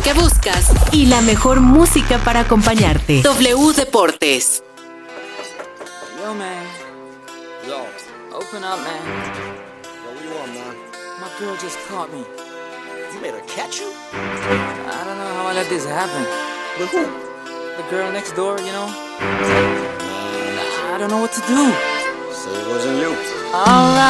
que buscas y la mejor música para acompañarte. W Deportes. Yo, man. Yo. Open up, man. Yo, what do you want, man? My girl just caught me. You made her catch you? I don't know how I let this happen. With who? The girl next door, you know? I don't know what to do. Say it wasn't you. All right.